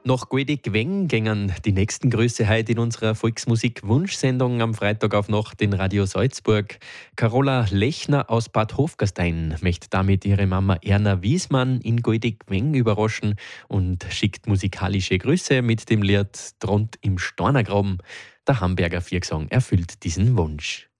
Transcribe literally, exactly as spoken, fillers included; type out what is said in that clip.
Nach Goldi Gweng gingen die nächsten Grüße heute in unserer Volksmusik-Wunschsendung am Freitag auf Nacht in Radio Salzburg. Carola Lechner aus Bad Hofgastein möchte damit ihre Mama Erna Wiesmann in Goldi Gweng überraschen und schickt musikalische Grüße mit dem Lied Dront im Stornergraben. Der Hamburger Viergesang erfüllt diesen Wunsch.